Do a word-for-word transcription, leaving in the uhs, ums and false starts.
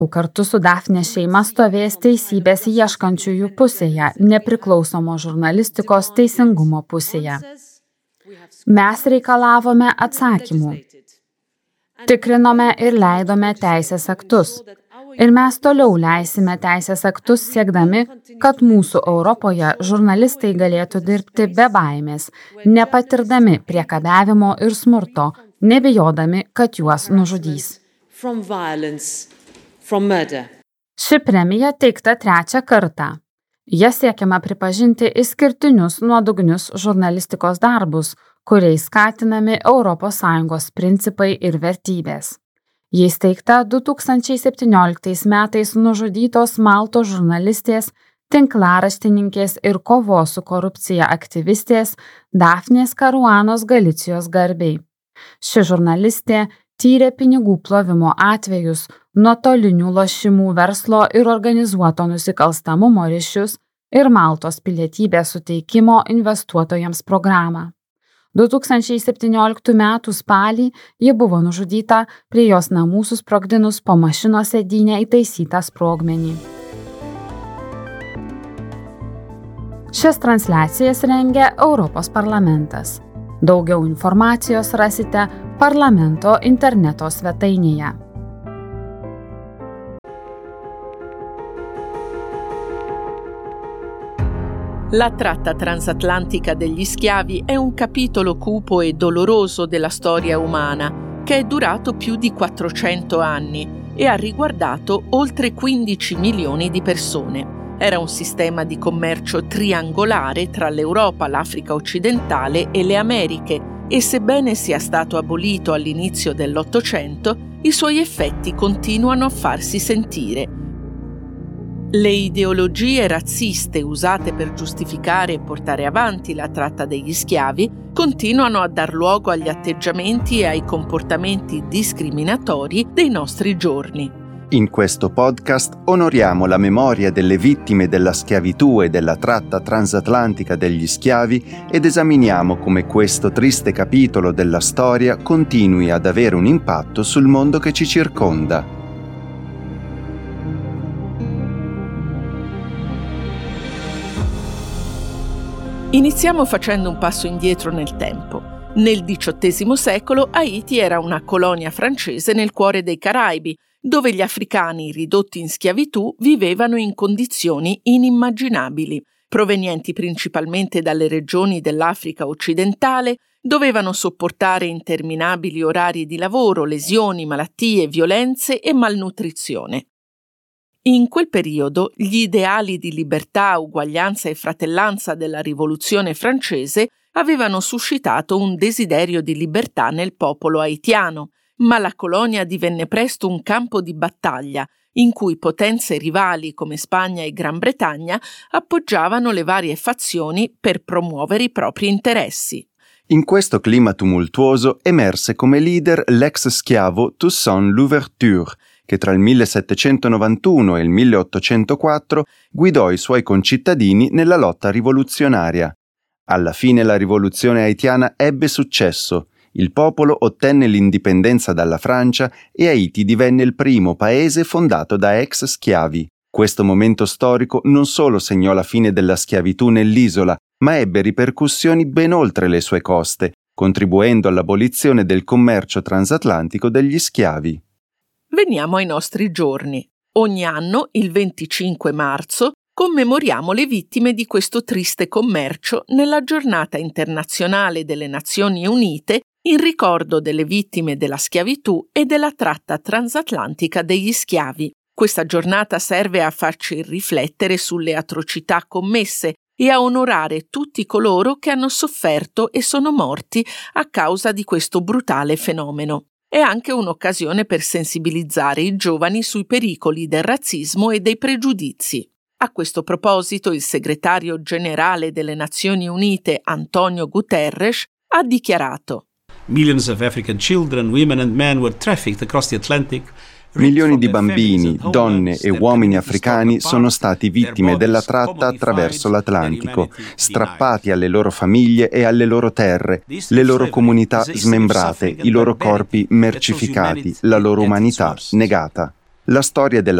Kartu su Dafne šeima stovės teisybės ieškančiųjų pusėje, nepriklausomo žurnalistikos teisingumo pusėje. Mes reikalavome atsakymų. Tikrinome ir leidome teisės aktus. Ir mes toliau leisime teisės aktus siekdami, kad mūsų Europoje žurnalistai galėtų dirbti be baimės, nepatirdami priekabiavimo ir smurto, nebijodami, kad juos nužudys. Ši premija teikta trečią kartą. Jie siekiama pripažinti išskirtinius nuodugnius žurnalistikos darbus, kuriais skatinami Europos Sąjungos principai ir vertybės. Jie įsteigta du tūkstančiai septynioliktais metais nužudytos Maltos žurnalistės, tinklaraštininkės ir kovos su korupcija aktyvistės Dafnės Karuanos Galicijos garbei. Ši žurnalistė tyrė pinigų plovimo atvejus, nuotolinių lošimų verslo ir organizuoto nusikalstamumo ryšius ir Maltos pilietybės suteikimo investuotojams programą. du tūkstančiai septynioliktų metų spalį ji buvo nužudyta prie jos namų susprogdinus po mašinos sėdynę įtaisytą sprogmenį. Šias transliacijas rengia Europos parlamentas. Daugiau informacijos rasite parlamento interneto svetainėje. La tratta transatlantica degli schiavi è un capitolo cupo e doloroso della storia umana che è durato più di quattrocento anni e ha riguardato oltre quindici milioni di persone. Era un sistema di commercio triangolare tra l'Europa, l'Africa occidentale e le Americhe e sebbene sia stato abolito all'inizio dell'Ottocento, i suoi effetti continuano a farsi sentire. Le ideologie razziste usate per giustificare e portare avanti la tratta degli schiavi continuano a dar luogo agli atteggiamenti e ai comportamenti discriminatori dei nostri giorni. In questo podcast onoriamo la memoria delle vittime della schiavitù e della tratta transatlantica degli schiavi ed esaminiamo come questo triste capitolo della storia continui ad avere un impatto sul mondo che ci circonda. Iniziamo facendo un passo indietro nel tempo. Nel diciottesimo secolo Haiti era una colonia francese nel cuore dei Caraibi, dove gli africani ridotti in schiavitù vivevano in condizioni inimmaginabili. Provenienti principalmente dalle regioni dell'Africa occidentale, dovevano sopportare interminabili orari di lavoro, lesioni, malattie, violenze e malnutrizione. In quel periodo gli ideali di libertà, uguaglianza e fratellanza della rivoluzione francese avevano suscitato un desiderio di libertà nel popolo haitiano, ma la colonia divenne presto un campo di battaglia in cui potenze rivali come Spagna e Gran Bretagna appoggiavano le varie fazioni per promuovere i propri interessi. In questo clima tumultuoso emerse come leader l'ex schiavo Toussaint Louverture, che tra il millesettecentonovantuno e il milleottocentoquattro guidò i suoi concittadini nella lotta rivoluzionaria. Alla fine la rivoluzione haitiana ebbe successo, il popolo ottenne l'indipendenza dalla Francia e Haiti divenne il primo paese fondato da ex schiavi. Questo momento storico non solo segnò la fine della schiavitù nell'isola, ma ebbe ripercussioni ben oltre le sue coste, contribuendo all'abolizione del commercio transatlantico degli schiavi. Veniamo ai nostri giorni. Ogni anno, il venticinque marzo, commemoriamo le vittime di questo triste commercio nella Giornata internazionale delle Nazioni Unite in ricordo delle vittime della schiavitù e della tratta transatlantica degli schiavi. Questa giornata serve a farci riflettere sulle atrocità commesse e a onorare tutti coloro che hanno sofferto e sono morti a causa di questo brutale fenomeno. È anche un'occasione per sensibilizzare i giovani sui pericoli del razzismo e dei pregiudizi. A questo proposito, il segretario generale delle Nazioni Unite, Antonio Guterres, ha dichiarato: Millions of African children, women and men were trafficked across the Atlantic. Milioni di bambini, donne e uomini africani sono stati vittime della tratta attraverso l'Atlantico, strappati alle loro famiglie e alle loro terre, le loro comunità smembrate, i loro corpi mercificati, la loro umanità negata. La storia della